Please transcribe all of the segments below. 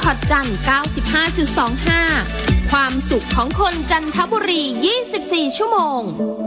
พอตจันทร์ 95.25 ความสุขของคนจันทบุรี 24 ชั่วโมง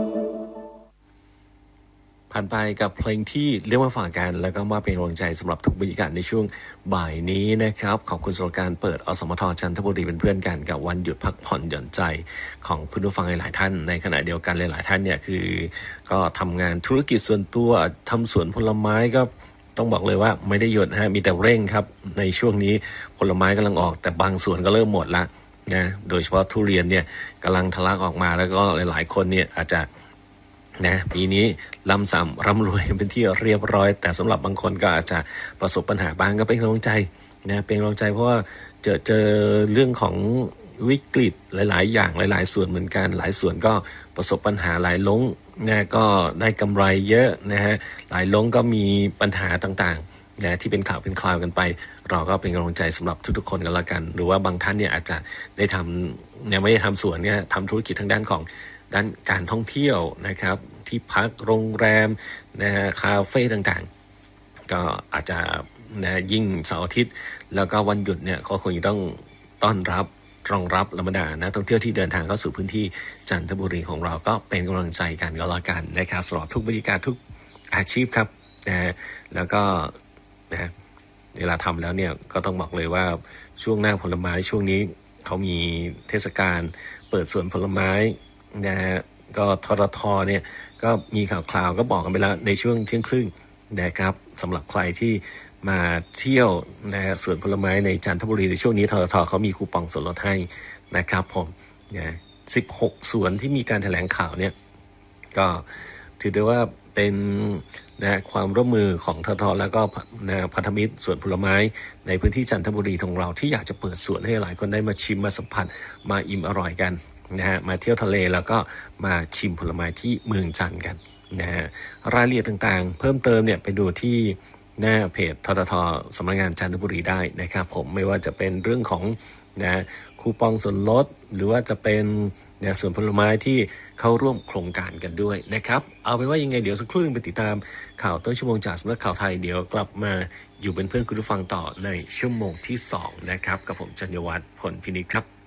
ผ่านไปกับเพลงที่เรียกว่าฝากกันแล้วก็มาเป็นกำลังใจสำหรับทุกบรรยากาศในช่วงบ่ายนี้นะครับขอบคุณสำหรับการเปิดอสมทจันทบุรีเป็นเพื่อนกันกับวันหยุดพักผ่อนหย่อนใจของคุณผู้ฟังหลายท่านในขณะเดียวกันหลายท่านเนี่ยคือก็ทำงานธุรกิจส่วนตัวทำสวนผลไม้ก็ต้องบอกเลยว่าไม่ได้หยุดมีแต่เร่งครับในช่วงนี้ผลไม้กำลังออกแต่บางสวนก็เริ่มหมดละนะโดยเฉพาะทุเรียนเนี่ยกำลังทะลักออกมาแล้วก็หลายๆคนเนี่ยอาจจะนะปีนี้ร่ำรวยเป็นที่เรียบร้อยแต่สำหรับบางคนก็อาจจะประสบปัญหาบ้างก็เป็นกำลังใจนะเป็นกำลังใจเพราะว่าเจอเรื่องของวิกฤตหลายๆอย่างหลายๆส่วนเหมือนกันหลายส่วนก็ประสบปัญหาหลายล้งนะก็ได้กำไรเยอะนะฮะหลายล้งก็มีปัญหาต่างๆนะที่เป็นข่าวเป็นคราวกันไปเราก็เป็นกำลังใจสำหรับทุกๆคนกันละกันหรือว่าบางท่านเนี่ยอาจจะได้ทำเนี่ยไม่ได้ทำสวนเนี่ยทำธุรกิจทางด้านของด้านการท่องเที่ยวนะครับที่พักโรงแรมนะฮะคาเฟ่ต่างๆก็อาจจะนะยิ่งเสาร์อาทิตย์แล้วก็วันหยุดเนี่ยก็คงต้องต้อนรับรองรับธรรมดานะท่องเที่ยวที่เดินทางเข้าสู่พื้นที่จันทบุรีของเราก็เป็นกำลังใจกันก็แล้วกันนะครับสำหรับทุกบริการทุกอาชีพครับนะแล้วก็นะเวลาทำแล้วเนี่ยก็ต้องบอกเลยว่าช่วงหน้าผลไม้ช่วงนี้เขามีเทศกาลเปิดสวนผลไม้นะก็ทททเนี่ยก็มีข่าวก็บอกกันไปแล้วในช่วงเที่ยงครึ่งนะครับสำหรับใครที่มาเที่ยวนะสวนผลไม้ในจันทบุรีในช่วงนี้ทททเขามีคูปองส่วนลดให้นะครับผมนะ16สวนที่มีการแถลงข่าวเนี่ยก็ถือได้ว่าเป็นนะความร่วมมือของทททแล้วก็นะพันธมิตรสวนผลไม้ในพื้นที่จันทบุรีของเราที่อยากจะเปิดสวนให้หลายคนได้มาชิมมาสัมผัสมาอิ่มอร่อยกันนะฮะมาเที่ยวทะเลแล้วก็มาชิมผลไม้ที่เมืองจันทร์กันนะฮะรายละเอียดต่างๆเพิ่มเติมเนี่ยไปดูที่หน้าเพจทททสำนักงานจันทบุรีได้นะครับผมไม่ว่าจะเป็นเรื่องของนะคูปองส่วนลดหรือว่าจะเป็นเนี่ยสวนผลไม้ที่เข้าร่วมโครงการกันด้วยนะครับเอาเป็นว่ายังไงเดี๋ยวสักครู่นึงไปติดตามข่าวต้นชั่วโมงจากสำนักข่าวไทยเดี๋ยวกลับมาอยู่เป็นเพื่อนคุณผู้ฟังต่อในชั่วโมงที่2นะครับกับผมจันยวัฒน์ผลพินิจครับ